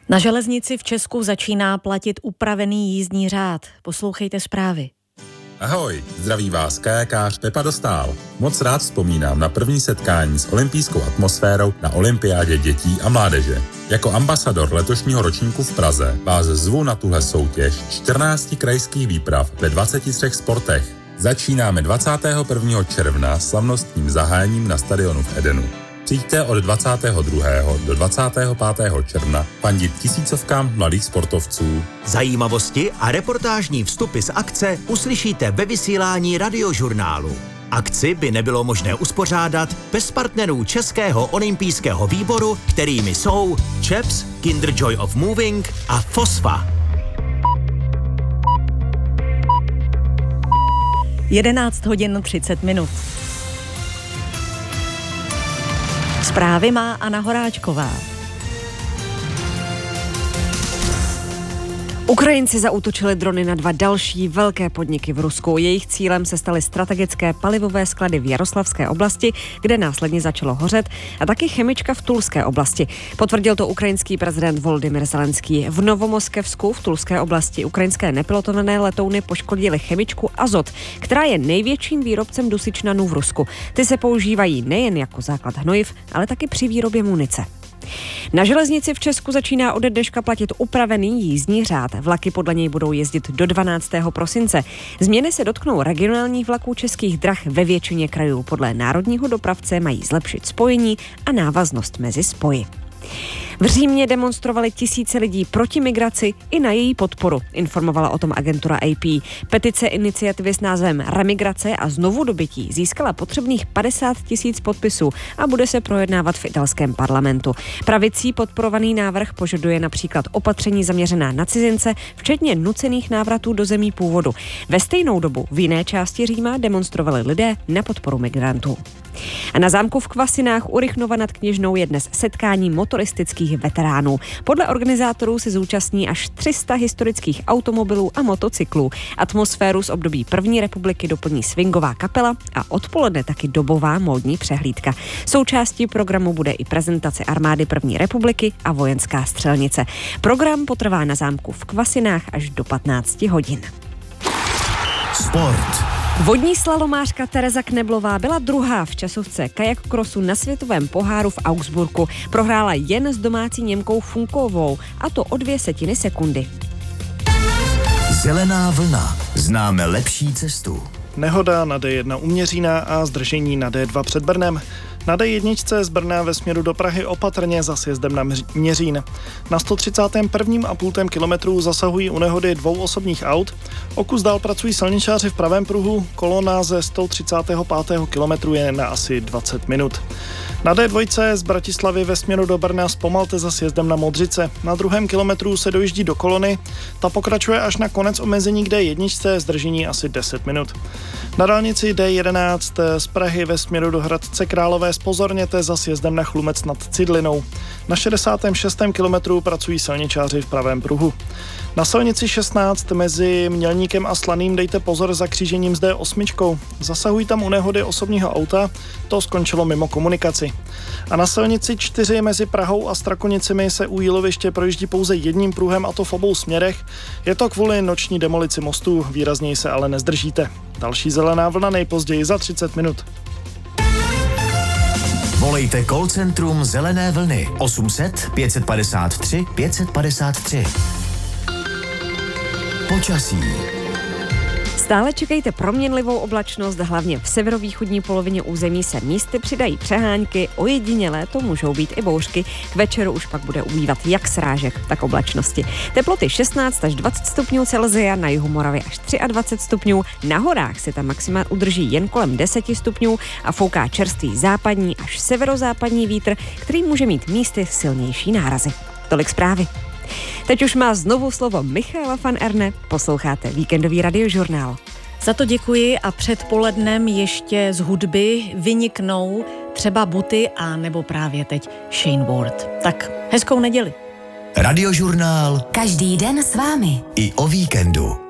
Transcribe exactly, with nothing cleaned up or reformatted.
Na železnici v Česku začíná platit upravený jízdní řád. Poslouchejte zprávy. Ahoj, zdraví vás kajakář Pepa Dostál. Moc rád vzpomínám na první setkání s olympijskou atmosférou na olympiádě dětí a mládeže. Jako ambasador letošního ročníku v Praze vás zvu na tuhle soutěž čtrnácti krajských výprav ve dvaceti třech sportech. Začínáme dvacátého prvního června slavnostním zahájením na stadionu v Edenu. Přijďte od dvacátého druhého do dvacátého pátého června fandit tisícovkám mladých sportovců. Zajímavosti a reportážní vstupy z akce uslyšíte ve vysílání Radiožurnálu. Akci by nebylo možné uspořádat bez partnerů Českého olympijského výboru, kterými jsou ČEPS, Kinder Joy of Moving a Fosfa. jedenáct hodin třicet minut. Zprávy má Anna Horáčková. Ukrajinci zaútočili drony na dva další velké podniky v Rusku. Jejich cílem se staly strategické palivové sklady v Jaroslavské oblasti, kde následně začalo hořet, a taky chemička v Tulské oblasti. Potvrdil to ukrajinský prezident Volodymyr Zelenský. V Novomoskevsku v Tulské oblasti ukrajinské nepilotované letouny poškodily chemičku Azot, která je největším výrobcem dusičnanů v Rusku. Ty se používají nejen jako základ hnojiv, ale taky při výrobě munice. Na železnici v Česku začíná ode dneška platit upravený jízdní řád. Vlaky podle něj budou jezdit do dvanáctého prosince. Změny se dotknou regionálních vlaků Českých drah ve většině krajů. Podle národního dopravce mají zlepšit spojení a návaznost mezi spoji. V Římě demonstrovali tisíce lidí proti migraci i na její podporu, informovala o tom agentura A P. Petice iniciativy s názvem Remigrace a znovu dobytí získala potřebných padesát tisíc podpisů a bude se projednávat v italském parlamentu. Pravicí podporovaný návrh požaduje například opatření zaměřená na cizince, včetně nucených návratů do zemí původu. Ve stejnou dobu v jiné části Říma demonstrovali lidé na podporu migrantů. A na zámku v Kvasinách u Rychnova nad Kněžnou je dnes setkání motoristických veteránů. Podle organizátorů se zúčastní až tři sta historických automobilů a motocyklů. Atmosféru z období první republiky doplní swingová kapela a odpoledne taky dobová módní přehlídka. Součástí programu bude i prezentace armády první republiky a vojenská střelnice. Program potrvá na zámku v Kvasinách až do patnácti hodin. Sport. Vodní slalomářka Tereza Kneblová byla druhá v časovce kajak crossu na světovém poháru v Augsburgu. Prohrála jen s domácí Němkou Funkovou, a to o dvě setiny sekundy. Zelená vlna. Známe lepší cestu. Nehoda na D jedna u Měřína a zdržení na D dva před Brnem. Na D jedna z Brna ve směru do Prahy opatrně za sjezdem na Měřín. Na sto třicátém prvním a půl kilometru zasahují u nehody dvou osobních aut. O kus dál pracují silničáři v pravém pruhu. Kolona ze sto třicátého pátého kilometru je na asi dvacet minut. Na D dva z Bratislavy ve směru do Brna zpomalte za sjezdem na Modřice. Na druhém kilometru se dojíždí do kolony. Ta pokračuje až na konec omezení k D jedna, zdržení asi deset minut. Na dálnici D jedenáct z Prahy ve směru do Hradce Králové zpozorněte za sjezdem na Chlumec nad Cidlinou. Na šedesátém šestém kilometru pracují silničáři v pravém pruhu. Na silnici šestnáct mezi Mělníkem a Slaným dejte pozor za křížením s D osm. Zasahují tam u nehody osobního auta, to skončilo mimo komunikaci. A na silnici čtyři mezi Prahou a Strakonicemi se u Jíloviště projíždí pouze jedním pruhem, a to v obou směrech. Je to kvůli noční demolici mostů, výrazněji se ale nezdržíte. Další zelená vlna nejpozději za třicet minut. Volejte call centrum Zelené vlny osm set pět padesát tři pět padesát tři. Počasí. Stále čekejte proměnlivou oblačnost, hlavně v severovýchodní polovině území se místy přidají přehánky, ojedinělé to můžou být i bouřky. K večeru už pak bude ubývat jak srážek, tak oblačnosti. Teploty šestnáct až dvacet stupňů Celsia, na jihu Moravy až dvacet tři stupňů, na horách se tam maxima udrží jen kolem deset stupňů a fouká čerstvý západní až severozápadní vítr, který může mít místy silnější nárazy. Tolik zprávy. Teď už má znovu slovo Michaela van Erne, posloucháte víkendový Radiožurnál. Za to děkuji a před polednem ještě z hudby vyniknou třeba Buty a nebo právě teď Shane Ward. Tak hezkou neděli. Radiožurnál. Každý den s vámi. I o víkendu.